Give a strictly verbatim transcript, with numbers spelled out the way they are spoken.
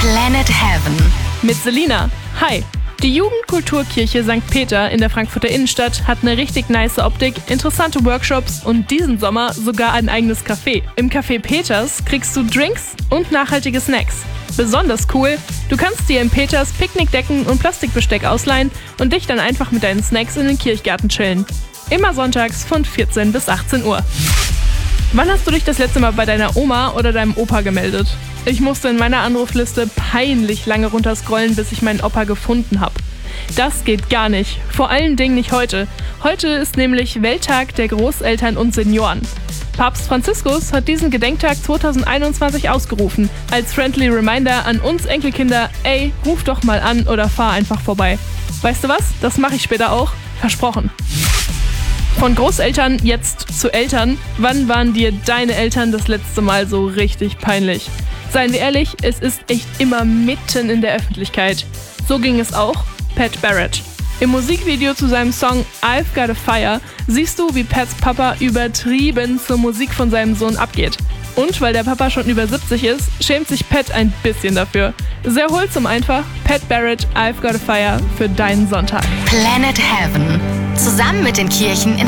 Planet Heaven mit Selina. Hi! Die Jugendkulturkirche Sankt Peter in der Frankfurter Innenstadt hat eine richtig nice Optik, interessante Workshops und diesen Sommer sogar ein eigenes Café. Im Café Peters kriegst du Drinks und nachhaltige Snacks. Besonders cool, du kannst dir im Peters Picknickdecken und Plastikbesteck ausleihen und dich dann einfach mit deinen Snacks in den Kirchgarten chillen. Immer sonntags von vierzehn bis achtzehn Uhr. Wann hast du dich das letzte Mal bei deiner Oma oder deinem Opa gemeldet? Ich musste in meiner Anrufliste peinlich lange runterscrollen, bis ich meinen Opa gefunden habe. Das geht gar nicht. Vor allen Dingen nicht heute. Heute ist nämlich Welttag der Großeltern und Senioren. Papst Franziskus hat diesen Gedenktag zwanzig einundzwanzig ausgerufen, als friendly Reminder an uns Enkelkinder, ey, ruf doch mal an oder fahr einfach vorbei. Weißt du was? Das mache ich später auch. Versprochen. Von Großeltern jetzt zu Eltern. Wann waren dir deine Eltern das letzte Mal so richtig peinlich? Seien wir ehrlich, es ist echt immer mitten in der Öffentlichkeit. So ging es auch Pat Barrett. Im Musikvideo zu seinem Song I've Got a Fire siehst du, wie Pats Papa übertrieben zur Musik von seinem Sohn abgeht. Und weil der Papa schon über siebzig ist, schämt sich Pat ein bisschen dafür. Sehr wholesome einfach. Pat Barrett, I've Got a Fire für deinen Sonntag. Planet Heaven. Zusammen mit den Kirchen in